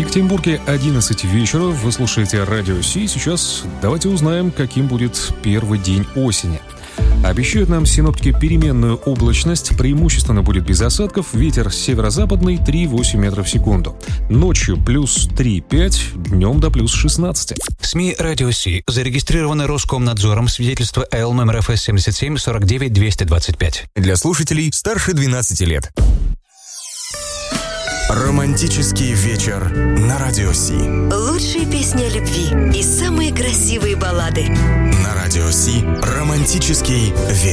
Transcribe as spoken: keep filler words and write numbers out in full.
Екатеринбурге одиннадцать вечера. Вы слушаете Радио Си. Сейчас давайте узнаем, каким будет первый день осени. Обещают нам синоптики переменную облачность, преимущественно будет без осадков, ветер северо-западный три-восемь метров в секунду. Ночью плюс три-пять, днем до плюс шестнадцать. СМИ Радио Си зарегистрированы Роскомнадзором, свидетельство Эл номер эф эс семьдесят семь сорок девять двести двадцать пять. Для слушателей старше двенадцати лет. Романтический вечер на Радио Си. Лучшие песни о любви и самые красивые баллады. На Радио Си романтический вечер.